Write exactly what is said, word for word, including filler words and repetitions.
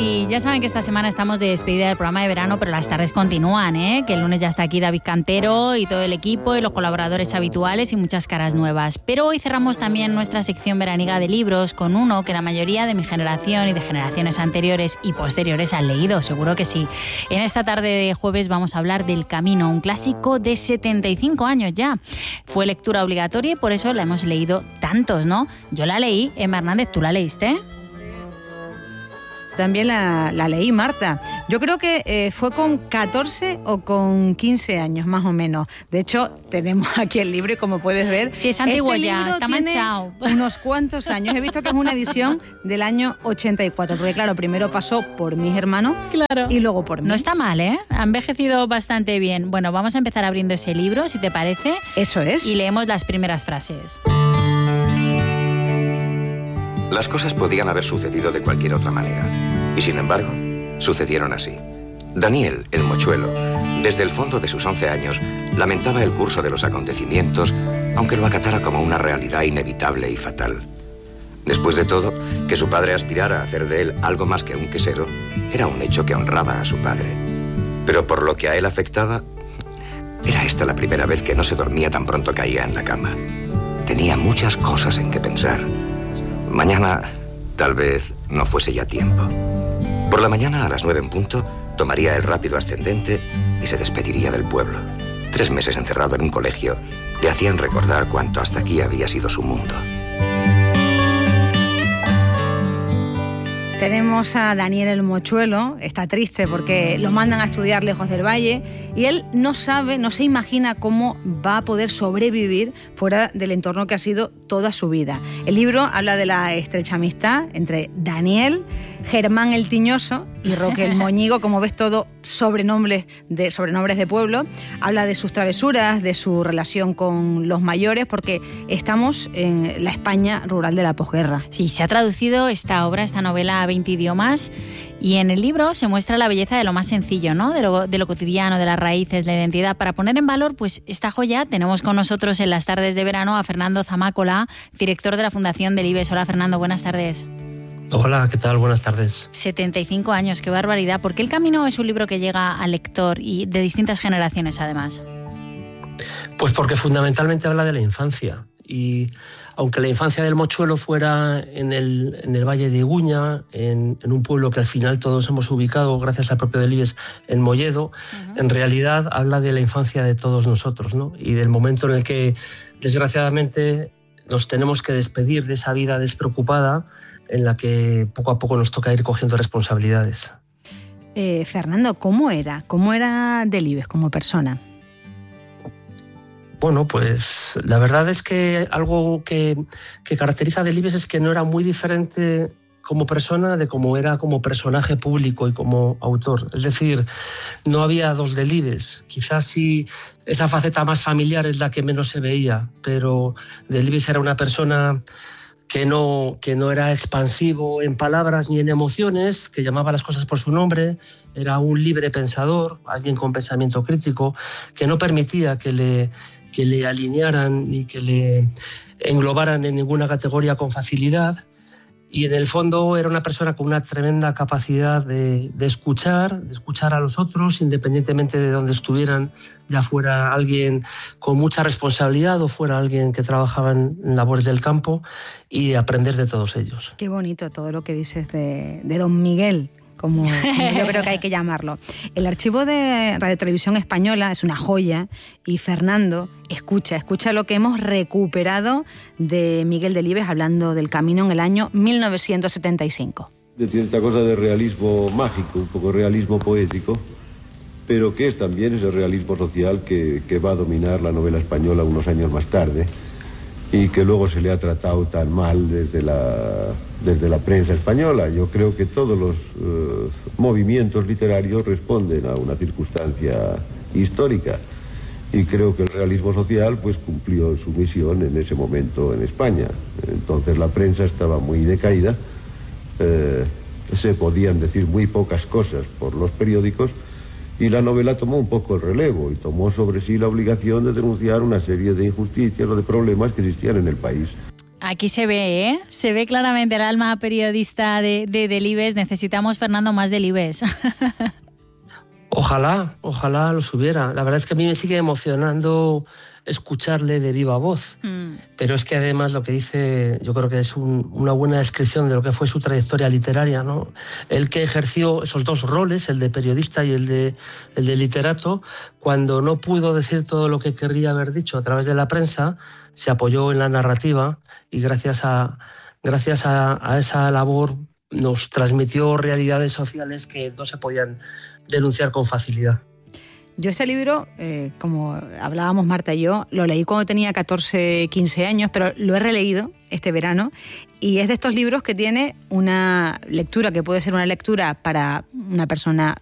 y ya saben que esta semana estamos de despedida del programa de verano, pero las tardes continúan, ¿eh? Que el lunes ya está aquí David Cantero y todo el equipo y los colaboradores habituales y muchas caras nuevas. Pero hoy cerramos también nuestra sección veraniega de libros con uno que la mayoría de mi generación y de generaciones anteriores y posteriores han leído, seguro que sí. En esta tarde de jueves vamos a hablar del Camino, un clásico de setenta y cinco años ya. Fue lectura obligatoria y por eso la hemos leído tantos, ¿no? Yo la leí, Emma Hernández, ¿tú la leíste? También la, la leí, Marta. Yo creo que eh, fue con catorce o con quince años, más o menos. De hecho, tenemos aquí el libro y como puedes ver... Sí, es antiguo este ya, está manchado. Unos cuantos años. He visto que es una edición del año ochenta y cuatro, porque claro, primero pasó por mis hermanos claro. y luego por mí. No está mal, ¿eh? Ha envejecido bastante bien. Bueno, vamos a empezar abriendo ese libro, si te parece. Eso es. Y leemos las primeras frases. Las cosas podían haber sucedido de cualquier otra manera. Y sin embargo, sucedieron así. Daniel, el mochuelo, desde el fondo de sus once años, lamentaba el curso de los acontecimientos, aunque lo acatara como una realidad inevitable y fatal. Después de todo, que su padre aspirara a hacer de él algo más que un quesero, era un hecho que honraba a su padre. Pero por lo que a él afectaba, era esta la primera vez que no se dormía tan pronto caía en la cama. Tenía muchas cosas en que pensar. Mañana, tal vez, no fuese ya tiempo. Por la mañana, a las nueve en punto, tomaría el rápido ascendente y se despediría del pueblo. Tres meses encerrado en un colegio le hacían recordar cuánto hasta aquí había sido su mundo. Tenemos a Daniel el mochuelo, está triste porque lo mandan a estudiar lejos del valle y él no sabe, no se imagina cómo va a poder sobrevivir fuera del entorno que ha sido toda su vida. El libro habla de la estrecha amistad entre Daniel, Germán el Tiñoso y Roque el Moñigo, como ves, todo sobrenombres de, sobrenombres de pueblo. Habla de sus travesuras, de su relación con los mayores, porque estamos en la España rural de la posguerra. Sí, se ha traducido esta obra, esta novela a veinte idiomas y en el libro se muestra la belleza de lo más sencillo, ¿no? De lo, de lo cotidiano, de las raíces, la identidad. Para poner en valor pues esta joya, tenemos con nosotros en las tardes de verano a Fernando Zamácola, director de la Fundación del IBES. Hola, Fernando, buenas tardes. Hola, ¿qué tal? Buenas tardes. setenta y cinco años, qué barbaridad. ¿Por qué El Camino es un libro que llega al lector y de distintas generaciones, además? Pues porque fundamentalmente habla de la infancia. Y aunque la infancia del mochuelo fuera en el, en el Valle de Iguña, en, en un pueblo que al final todos hemos ubicado, gracias al propio Delibes, en Molledo, uh-huh. En realidad habla de la infancia de todos nosotros, ¿no? Y del momento en el que, desgraciadamente, nos tenemos que despedir de esa vida despreocupada en la que poco a poco nos toca ir cogiendo responsabilidades. Eh, Fernando, ¿cómo era? ¿Cómo era Delibes como persona? Bueno, pues la verdad es que algo que, que caracteriza a Delibes es que no era muy diferente como persona de cómo era como personaje público y como autor. Es decir, no había dos Delibes. Quizás sí esa faceta más familiar es la que menos se veía, pero Delibes era una persona que no, que no era expansivo en palabras ni en emociones, que llamaba las cosas por su nombre, era un libre pensador, alguien con pensamiento crítico, que no permitía que le, que le alinearan ni que le englobaran en ninguna categoría con facilidad. Y en el fondo era una persona con una tremenda capacidad de, de escuchar, de escuchar a los otros, independientemente de donde estuvieran, ya fuera alguien con mucha responsabilidad o fuera alguien que trabajaba en labores del campo, y de aprender de todos ellos. Qué bonito todo lo que dices de, de don Miguel, como, como yo creo que hay que llamarlo. El archivo de Radio Televisión Española es una joya y Fernando, escucha, escucha lo que hemos recuperado de Miguel Delibes hablando del Camino en el año mil novecientos setenta y cinco. Tiene esta cosa de realismo mágico, un poco realismo poético, pero que es también ese realismo social que, que va a dominar la novela española unos años más tarde y que luego se le ha tratado tan mal desde la, desde la prensa española. Yo creo que todos los uh, movimientos literarios responden a una circunstancia histórica y creo que el realismo social pues cumplió su misión en ese momento en España. Entonces la prensa estaba muy decaída, eh, se podían decir muy pocas cosas por los periódicos y la novela tomó un poco el relevo y tomó sobre sí la obligación de denunciar una serie de injusticias o de problemas que existían en el país. Aquí se ve, ¿eh? Se ve claramente el alma periodista de, de Delibes. Necesitamos, Fernando, más Delibes. Ojalá, ojalá los hubiera. La verdad es que a mí me sigue emocionando escucharle de viva voz. Mm. Pero es que además lo que dice, yo creo que es un, una buena descripción de lo que fue su trayectoria literaria, ¿no? Él que ejerció esos dos roles, el de periodista y el de, el de literato, cuando no pudo decir todo lo que querría haber dicho a través de la prensa, se apoyó en la narrativa y gracias a, gracias a, a esa labor nos transmitió realidades sociales que no se podían denunciar con facilidad. Yo este libro, eh, como hablábamos Marta y yo, lo leí cuando tenía catorce, quince años, pero lo he releído este verano y es de estos libros que tiene una lectura que puede ser una lectura para una persona